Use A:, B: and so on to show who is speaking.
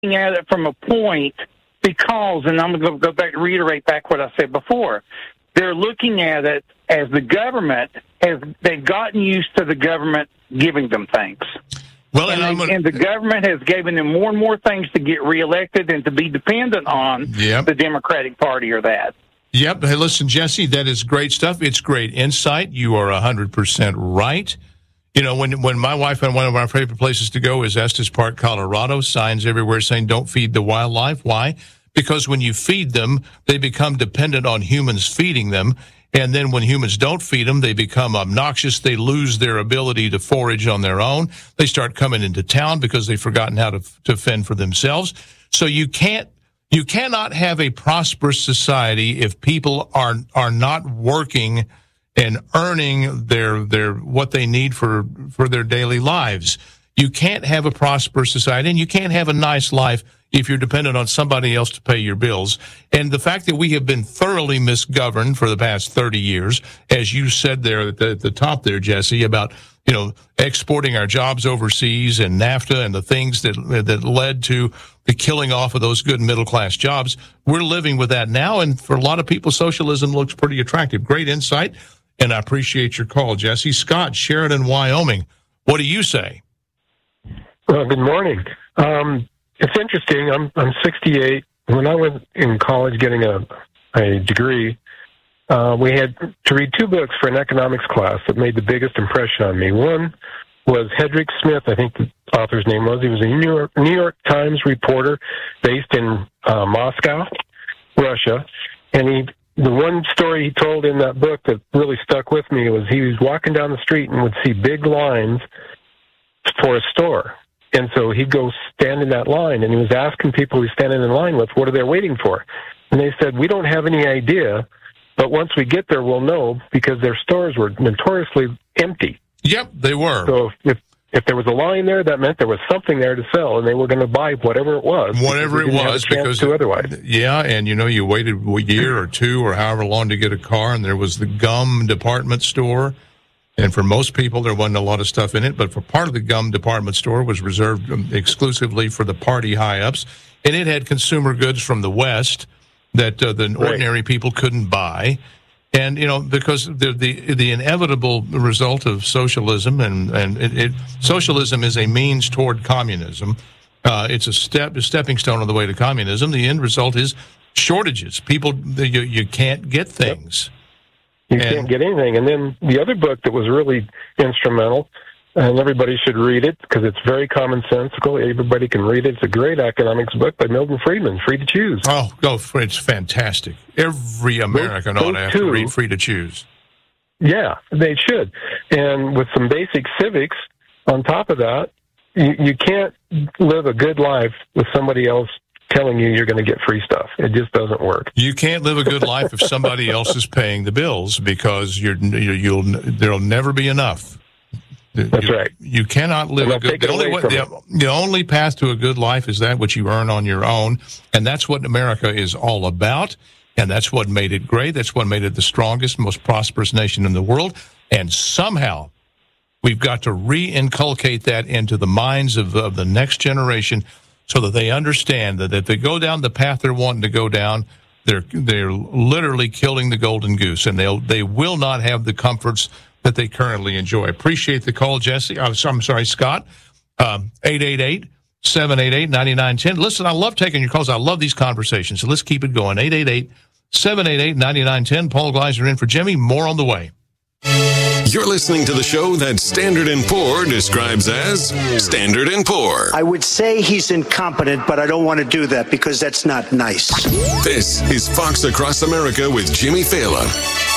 A: at it from a point because, and I'm going to go back, reiterate back what I said before. They're looking at it as the government they've gotten used to the government giving them things.
B: Well,
A: and the government has given them more and more things to get reelected and to be dependent on the Democratic Party or that.
B: Yep. Hey, listen, Jesse, that is great stuff. It's great insight. You are 100% right. You know, when my wife and one of our favorite places to go is Estes Park, Colorado, signs everywhere saying don't feed the wildlife. Why? Because when you feed them, they become dependent on humans feeding them. And then when humans don't feed them, they become obnoxious. They lose their ability to forage on their own. They start coming into town because they've forgotten how to fend for themselves. So you cannot have a prosperous society if people are not working and earning their what they need for their daily lives. You can't have a prosperous society, and you can't have a nice life if you're dependent on somebody else to pay your bills. And the fact that we have been thoroughly misgoverned for the past 30 years, as you said there at the top there, Jesse, about, you know, exporting our jobs overseas and NAFTA and the things that led to the killing off of those good middle-class jobs. We're living with that now, and for a lot of people, socialism looks pretty attractive. Great insight, and I appreciate your call, Jesse. Scott, Sheridan, Wyoming, what do you say?
C: Well, good morning. It's interesting. I'm 68. When I was in college getting a degree, we had to read two books for an economics class that made the biggest impression on me. One was Hedrick Smith, I think the author's name was. He was a New York Times reporter based in Moscow, Russia. And the one story he told in that book that really stuck with me was he was walking down the street and would see big lines for a store. And so he'd go stand in that line, and he was asking people he's standing in line with, what are they waiting for? And they said, we don't have any idea, but once we get there, we'll know, because their stores were notoriously empty.
B: Yep, they were.
C: So if there was a line there, that meant there was something there to sell, and they were going to buy whatever it was.
B: Whatever it was, because
C: otherwise.
B: Yeah, and you know, you waited a year or two or however long to get a car, and there was the gum department store. And for most people, there wasn't a lot of stuff in it, but for part of the gum department store was reserved exclusively for the party high-ups, and it had consumer goods from the West that the ordinary people couldn't buy. And, you know, because the inevitable result of socialism, and socialism is a means toward communism. It's a stepping stone on the way to communism. The end result is shortages. People, you can't get things.
C: You can't get anything. And then the other book that was really instrumental, and everybody should read it because it's very commonsensical. Everybody can read it. It's a great economics book by Milton Friedman, Free to Choose.
B: Oh, it's fantastic. Every American ought to have to read Free to Choose.
C: Yeah, they should. And with some basic civics on top of that, you can't live a good life with somebody else telling you you're going to get free stuff. It just doesn't work.
B: You can't live a good life if somebody else is paying the bills, because there'll never be enough.
C: That's right.
B: You cannot live a good. The only path to a good life is that which you earn on your own, and that's what America is all about. And that's what made it great. That's what made it the strongest, most prosperous nation in the world. And somehow, we've got to re-inculcate that into the minds of the next generation, so that they understand that if they go down the path they're wanting to go down, they're literally killing the golden goose, and they will not have the comforts that they currently enjoy. Appreciate the call, Jesse. I'm sorry, Scott. 888-788-9910. Listen, I love taking your calls. I love these conversations, so let's keep it going. 888-788-9910. Paul Gleiser in for Jimmy. More on the way.
D: You're listening to the show that Standard & Poor describes as Standard & Poor.
E: I would say he's incompetent, but I don't want to do that because that's not nice.
D: This is Fox Across America with Jimmy Fallon.